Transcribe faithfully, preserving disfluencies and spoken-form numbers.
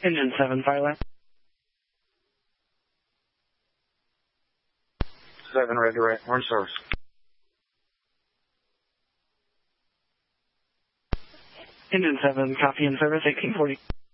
Engine seven, fire left. seven, ready, right, orange service. Engine seven, copy in service, eighteen forty.